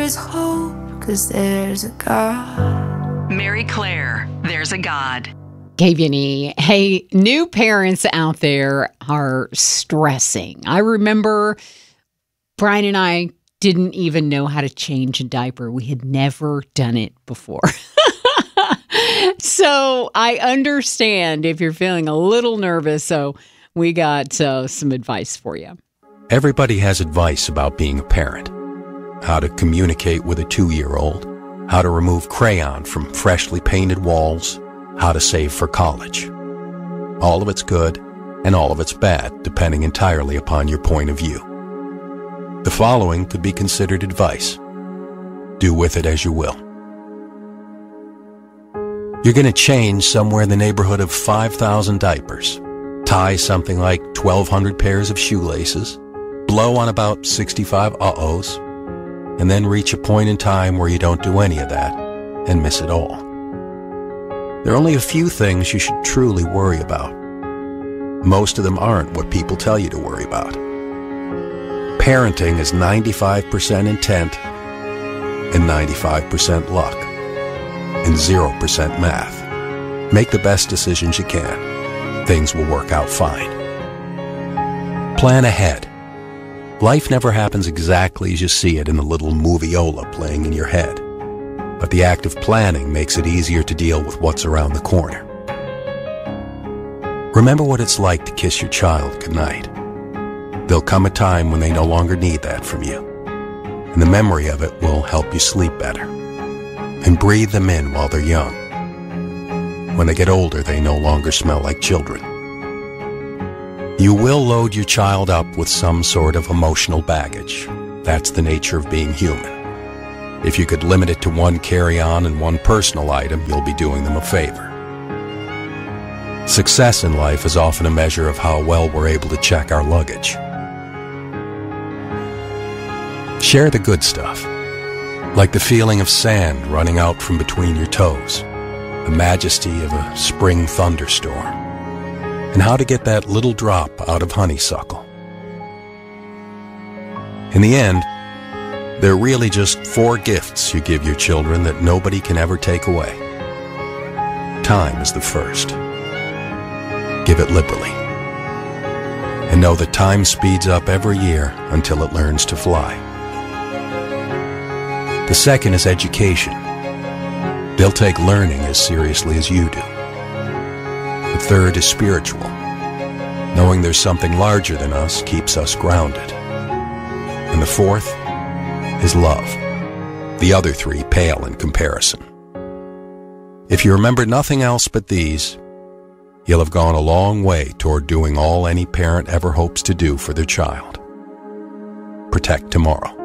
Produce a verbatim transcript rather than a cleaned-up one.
is hope, 'cause there's a God. Mary Claire, There's a God. K B N E. Hey, new parents out there are stressing. I remember Brian and I didn't even know how to change a diaper. We had never done it before. So I understand if you're feeling a little nervous. So we got uh, some advice for you. Everybody has advice about being a parent. How to communicate with a two-year-old. How to remove crayon from freshly painted walls. How to save for college. All of it's good and all of it's bad, depending entirely upon your point of view. The following could be considered advice. Do with it as you will. You're going to change somewhere in the neighborhood of five thousand diapers, tie something like twelve hundred pairs of shoelaces, blow on about sixty-five uh-ohs, and then reach a point in time where you don't do any of that and miss it all. There are only a few things you should truly worry about. Most of them aren't what people tell you to worry about. Parenting is ninety-five percent intent and ninety-five percent luck and zero percent math. Make the best decisions you can. Things will work out fine. Plan ahead. Life never happens exactly as you see it in the little movieola playing in your head. But the act of planning makes it easier to deal with what's around the corner. Remember what it's like to kiss your child goodnight. There'll come a time when they no longer need that from you, and the memory of it will help you sleep better. And breathe them in while they're young. When they get older, they no longer smell like children. You will load your child up with some sort of emotional baggage. That's the nature of being human. If you could limit it to one carry-on and one personal item, you'll be doing them a favor. Success in life is often a measure of how well we're able to check our luggage. Share the good stuff, like the feeling of sand running out from between your toes, the majesty of a spring thunderstorm, and how to get that little drop out of honeysuckle. In the end, they're really just four gifts you give your children that nobody can ever take away. Time is the first. Give it liberally. And know that time speeds up every year until it learns to fly. The second is education. They'll take learning as seriously as you do. The third is spiritual. Knowing there's something larger than us keeps us grounded. And the fourth is love. The other three pale in comparison. If you remember nothing else but these, you'll have gone a long way toward doing all any parent ever hopes to do for their child. Protect tomorrow.